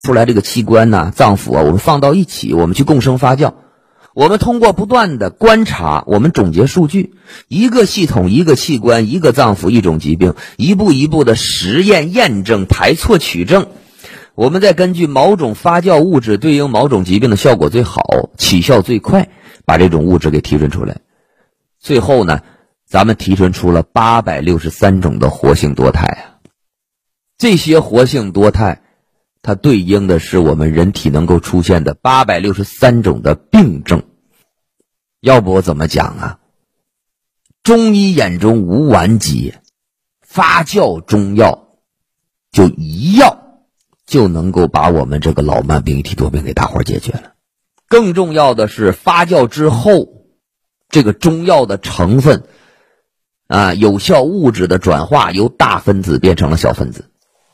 出来这个器官呐、脏腑啊，我们放到一起，我们去共生发酵。我们通过不断的观察，我们总结数据，一个系统、一个器官、一个脏腑、一种疾病，一步一步的实验验证、排错取证，我们再根据某种发酵物质对应某种疾病的效果最好、起效最快，把这种物质给提纯出来。最后呢，咱们提纯出了863种的活性多肽啊。这些活性多肽它对应的是我们人体能够出现的863种的病症。要不我怎么讲啊？中医眼中无完结，发酵中药就一药就能够把我们这个老慢病一体多病给大伙解决了。更重要的是，发酵之后这个中药的成分有效物质的转化由大分子变成了小分子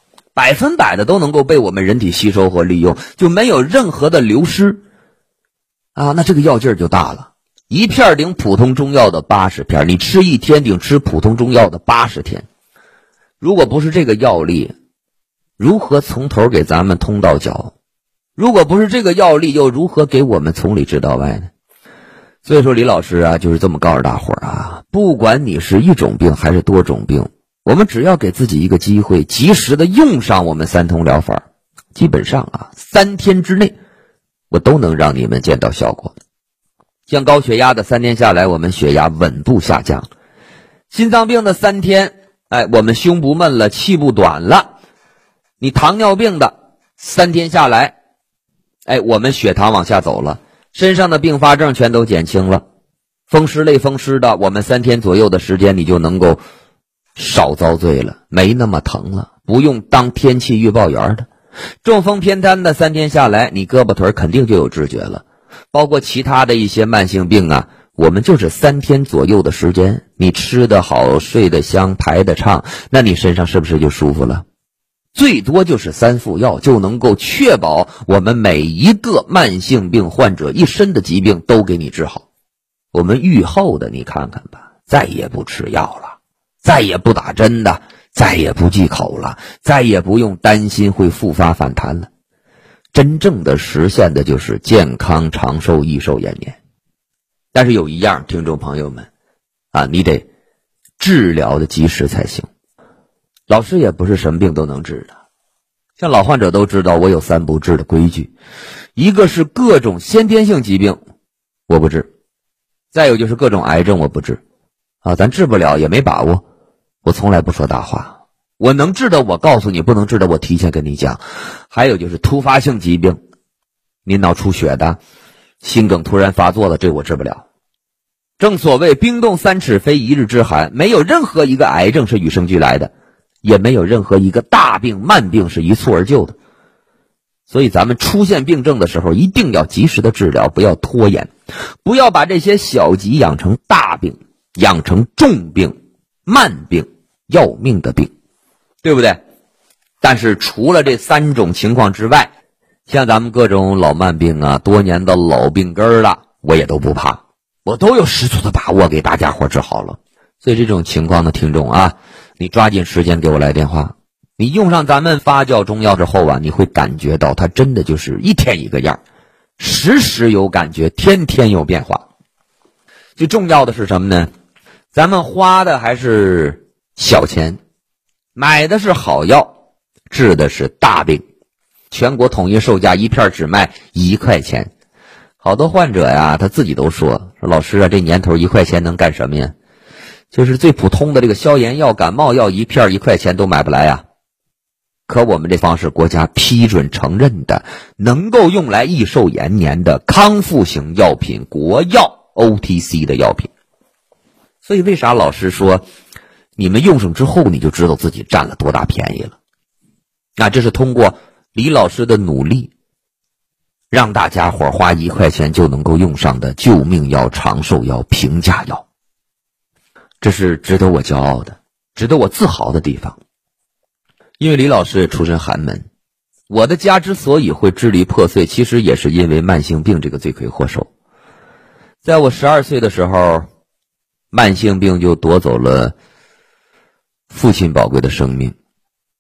，100%的都能够被我们人体吸收和利用，就没有任何的流失那这个药劲儿就大了。一片顶普通中药的80片，你吃一天顶吃普通中药的80天。如果不是这个药力，如何从头给咱们通到脚？如果不是这个药力，又如何给我们从里治到外呢？所以说李老师就是这么告诉大伙儿不管你是一种病还是多种病，我们只要给自己一个机会，及时的用上我们三通疗法，基本上3天之内我都能让你们见到效果。像高血压的3天下来，我们血压稳步下降；心脏病的3天，我们胸不闷了，气不短了；你糖尿病的3天下来，我们血糖往下走了，身上的并发症全都减轻了。风湿类风湿的，我们3天左右的时间，你就能够少遭罪了，没那么疼了，不用当天气预报员的。中风偏瘫的3天下来，你胳膊腿肯定就有知觉了。包括其他的一些慢性病我们就是3天左右的时间，你吃得好，睡得香，排得畅，那你身上是不是就舒服了？最多就是3副药就能够确保我们每一个慢性病患者一身的疾病都给你治好。我们愈后的你看看吧，再也不吃药了，再也不打针的，再也不忌口了，再也不用担心会复发反弹了。真正的实现的就是健康长寿益寿延年。但是有一样，听众朋友们你得治疗的及时才行。老师也不是什么病都能治的，像老患者都知道我有3不治的规矩，一个是各种先天性疾病我不治，再有就是各种癌症我不治咱治不了也没把握，我从来不说大话，我能治的我告诉你，不能治的我提前跟你讲。还有就是突发性疾病，你脑出血的，心梗突然发作了，这我治不了。正所谓冰冻3尺非一日之寒，没有任何一个癌症是与生俱来的，也没有任何一个大病慢病是一蹴而就的。所以咱们出现病症的时候，一定要及时的治疗，不要拖延，不要把这些小疾养成大病，养成重病、慢病、要命的病，对不对？但是除了这3种情况之外，像咱们各种老慢病多年的老病根了，我也都不怕，我都有十足的把握给大家伙治好了。所以这种情况的听众你抓紧时间给我来电话。你用上咱们发酵中药之后你会感觉到它真的就是一天一个样，时时有感觉，天天有变化。最重要的是什么呢？咱们花的还是小钱，买的是好药，治的是大病。全国统一售价一片只卖1块钱。好多患者他自己都说老师这年头1块钱能干什么呀？就是最普通的这个消炎药、感冒药，一片1块钱都买不来可我们这方是国家批准承认的，能够用来益寿延年的康复型药品，国药 OTC 的药品。所以为啥老师说你们用上之后你就知道自己占了多大便宜了？这是通过李老师的努力，让大家伙花1块钱就能够用上的救命药、长寿药、平价药。这是值得我骄傲的，值得我自豪的地方。因为李老师出身寒门，我的家之所以会支离破碎，其实也是因为慢性病这个罪魁祸首。在我12岁的时候，慢性病就夺走了父亲宝贵的生命。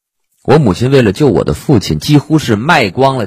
我母亲为了救我的父亲，几乎是卖光了